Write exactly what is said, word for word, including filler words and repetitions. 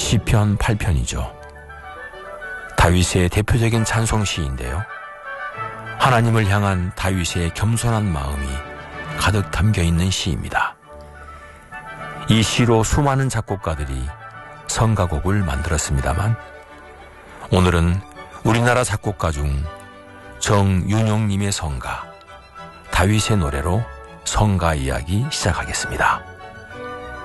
시편 팔 편이죠. 다윗의 대표적인 찬송시인데요. 하나님을 향한 다윗의 겸손한 마음이 가득 담겨있는 시입니다. 이 시로 수많은 작곡가들이 성가곡을 만들었습니다만 오늘은 우리나라 작곡가 중 정윤용님의 성가 다윗의 노래로 성가 이야기 시작하겠습니다.